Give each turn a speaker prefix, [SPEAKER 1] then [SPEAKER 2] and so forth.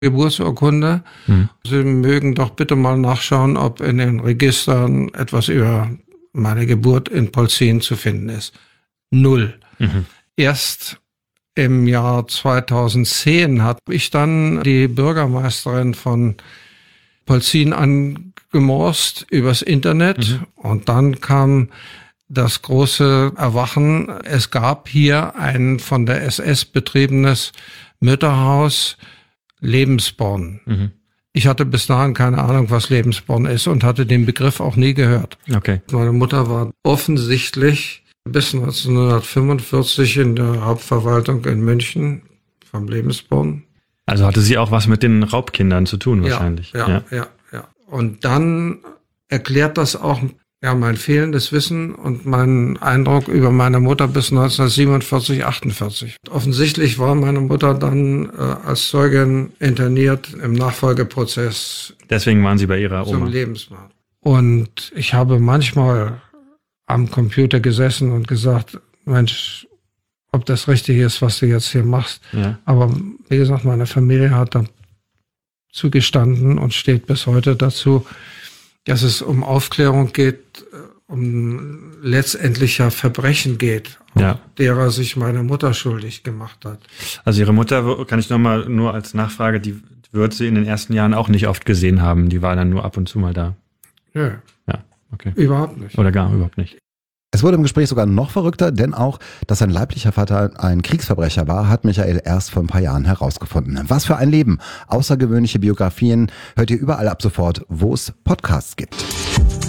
[SPEAKER 1] Geburtsurkunde. Sie mögen doch bitte mal nachschauen, ob in den Registern etwas über meine Geburt in Polzin zu finden ist. 0. Erst im Jahr 2010 habe ich dann die Bürgermeisterin von Polzin angemorst übers Internet und dann kam das große Erwachen. Es gab hier ein von der SS betriebenes Mütterhaus Lebensborn. Ich hatte bis dahin keine Ahnung, was Lebensborn ist und hatte den Begriff auch nie gehört.
[SPEAKER 2] Okay.
[SPEAKER 1] Meine Mutter war offensichtlich bis 1945 in der Hauptverwaltung in München vom Lebensborn.
[SPEAKER 2] Also hatte sie auch was mit den Raubkindern zu tun wahrscheinlich.
[SPEAKER 1] Ja. Und dann erklärt das auch mein fehlendes Wissen und mein Eindruck über meine Mutter bis 1947, 48. Offensichtlich war meine Mutter dann als Zeugin interniert im Nachfolgeprozess.
[SPEAKER 2] Deswegen waren Sie bei Ihrer Oma.
[SPEAKER 1] Zum Lebensmord. Und ich habe manchmal am Computer gesessen und gesagt, Mensch, ob das richtig ist, was du jetzt hier machst.
[SPEAKER 2] Ja.
[SPEAKER 1] Aber wie gesagt, meine Familie hat da zugestanden und steht bis heute dazu, dass es um Aufklärung geht, um letztendlicher Verbrechen geht, derer sich meine Mutter schuldig gemacht hat.
[SPEAKER 2] Also Ihre Mutter, kann ich nochmal nur als Nachfrage, die wird Sie in den ersten Jahren auch nicht oft gesehen haben. Die war dann nur ab und zu mal da.
[SPEAKER 1] Ja.
[SPEAKER 2] Ja, okay.
[SPEAKER 1] Überhaupt nicht.
[SPEAKER 2] Oder gar überhaupt nicht.
[SPEAKER 3] Es wurde im Gespräch sogar noch verrückter, denn auch, dass sein leiblicher Vater ein Kriegsverbrecher war, hat Michael erst vor ein paar Jahren herausgefunden. Was für ein Leben! Außergewöhnliche Biografien hört ihr überall ab sofort, wo es Podcasts gibt.